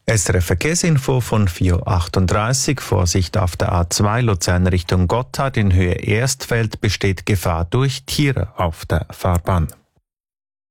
SRF Verkehrsinfo von 4.38 Uhr. Vorsicht auf der A2 Luzern Richtung Gotthard in Höhe Erstfeld besteht Gefahr durch Tiere auf der Fahrbahn.